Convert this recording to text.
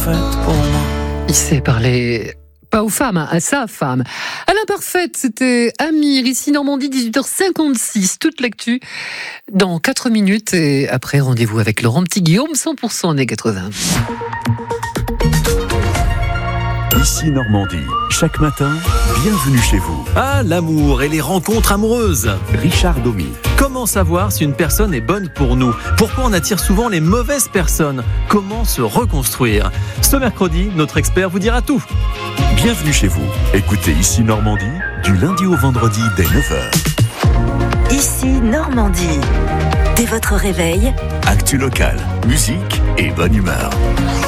faite pour moi. Il sait parler, pas aux femmes, à sa femme. À l'imparfaite, c'était Amir, ici Normandie, 18h56. Toute l'actu dans 4 minutes. Et après, rendez-vous avec Laurent Petit-Guillaume, 100% années 80. Ici Normandie, chaque matin, bienvenue chez vous. Ah, l'amour et les rencontres amoureuses. Richard Domy. Comment savoir si une personne est bonne pour nous ? Pourquoi on attire souvent les mauvaises personnes ? Comment se reconstruire ? Ce mercredi, notre expert vous dira tout. Bienvenue chez vous. Écoutez Ici Normandie, du lundi au vendredi dès 9h. Ici Normandie. Dès votre réveil, Actu locale, musique et bonne humeur.